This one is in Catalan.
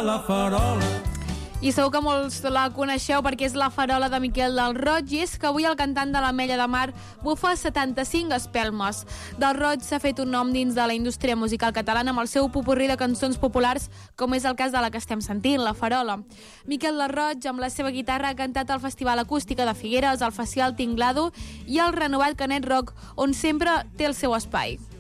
la farola. I segur que molts la coneixeu perquè és la farola de Miquel del Roig, i és que avui el cantant de l'Ametlla de Mar bufa 75 espelmes. Del Roig s'ha fet un nom dins de la indústria musical catalana amb el seu popurrí de cançons populars, com és el cas de la que estem sentint, la farola. Miquel del Roig, amb la seva guitarra, ha cantat al Festival Acústica de Figueres, al Festival Tinglado i al renovat Canet Rock, on sempre té el seu espai.